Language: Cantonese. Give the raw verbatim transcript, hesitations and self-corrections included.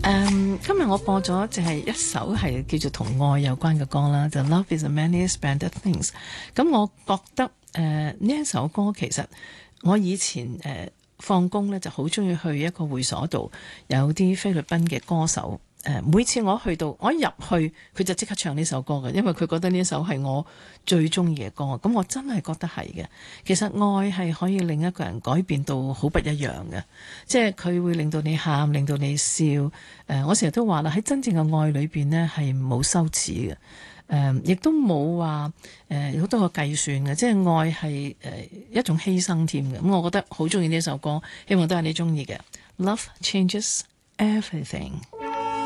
Um, 今日我播咗就係一首係叫做同愛有關嘅歌啦，就 Love is a many splendid things。咁我覺得誒呢、呃、一首歌其實我以前誒、呃、放工咧就好中意去一個會所度，有啲菲律賓嘅歌手。誒每次我去到，我一入去佢就即刻唱呢首歌嘅，因為佢覺得呢一首係我最中意嘅歌。咁我真係覺得係嘅。其實愛係可以令一個人改變到好不一樣嘅，即係佢會令到你喊，令到你笑。誒、呃，我成日都話啦，喺真正嘅愛裏邊呢係冇羞恥嘅，誒、呃，亦都冇話誒好多個計算嘅，即係愛係誒、呃、一種犧牲添嘅。咁我覺得好中意呢首歌，希望都係你中意嘅。Love changes everything。